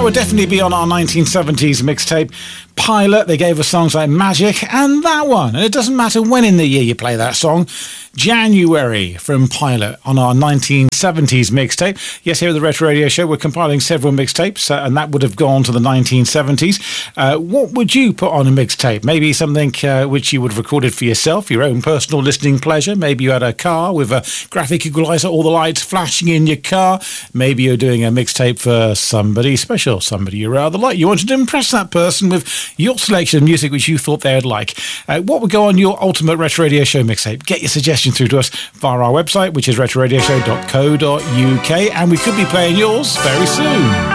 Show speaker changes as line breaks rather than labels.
that would definitely be on our 1970s mixtape. Pilot, they gave us songs like Magic and that one. And it doesn't matter when in the year you play that song. January from Pilot on our 1970s mixtape. Yes, here at the Retro Radio Show, we're compiling several mixtapes, and that would have gone to the 1970s. What would you put on a mixtape? Maybe something which you would have recorded for yourself, your own personal listening pleasure. Maybe you had a car with a graphic equalizer, all the lights flashing in your car. Maybe you're doing a mixtape for somebody special, somebody you rather like. You wanted to impress that person with your selection of music which you thought they would like. What would go on your ultimate Retro Radio Show mixtape? Get your suggestions through to us via our website, which is retroradioshow.co.uk, and we could be playing yours very soon.